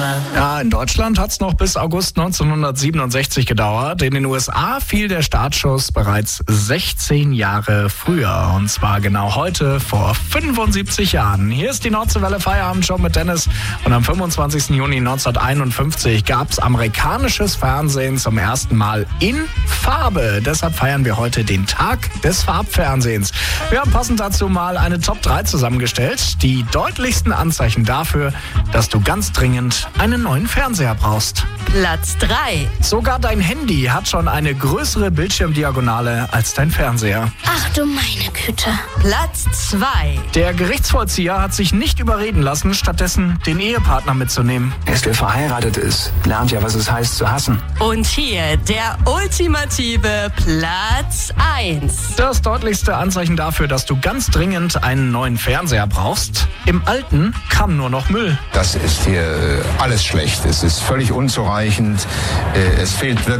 Ja, in Deutschland hat es noch bis August 1967 gedauert. In den USA fiel der Startschuss bereits 16 Jahre früher. Und zwar genau heute vor 75 Jahren. Hier ist die Nordseewelle Feierabendshow mit Dennis. Und am 25. Juni 1951 gab es amerikanisches Fernsehen zum ersten Mal in Farbe. Deshalb feiern wir heute den Tag des Farbfernsehens. Wir haben passend dazu mal eine Top 3 zusammengestellt. Die deutlichsten Anzeichen dafür, dass du ganz dringend einen neuen Fernseher brauchst. Platz 3. Sogar dein Handy hat schon eine größere Bildschirmdiagonale als dein Fernseher. Ach du meine Güte. Platz 2. Der Gerichtsvollzieher hat sich nicht überreden lassen, stattdessen den Ehepartner mitzunehmen. Erst wer verheiratet ist, lernt ja, was es heißt zu hassen. Und hier der ultimative Platz 1. Das deutlichste Anzeichen dafür, dass du ganz dringend einen neuen Fernseher brauchst: im alten kam nur noch Müll. Das ist hier alles schlecht. Es ist völlig unzureichend. Es fehlt wirklich